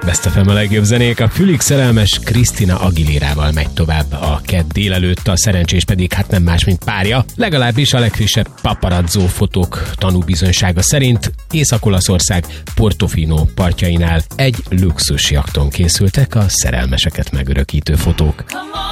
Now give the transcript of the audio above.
Best FM a legjobb zenék. A fülig szerelmes Christina Aguilérával megy tovább a kedd délelőtt, a szerencsés pedig hát nem más, mint párja. Legalábbis a legfrissebb paparazzó fotók tanúbizonysága szerint Észak-Olaszország Portofino partjainál egy luxus jachton készültek a szerelmeseket megörökítő fotók.